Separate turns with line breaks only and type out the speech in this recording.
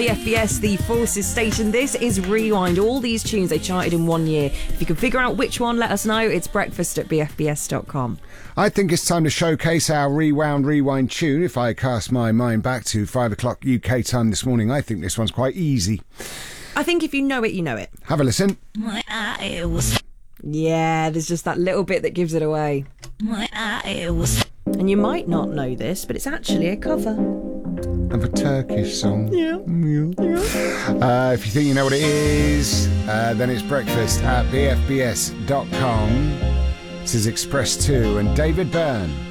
BFBS, the Forces station. This is Rewind. All these tunes they charted in 1 year. If you can figure out which one, let us know. It's breakfast@bfbs.com.
I think it's time to showcase our Rewind tune. If I cast my mind back to 5 o'clock UK time this morning, I think this one's quite easy.
I think if you know it, you know it.
Have a listen.
Yeah, there's just that little bit that gives it away. And you might not know this, but it's actually a cover
of a Turkish song.
Yeah.
If you think you know what it is, then it's breakfast@bfbs.com. This is Express 2 and David Byrne.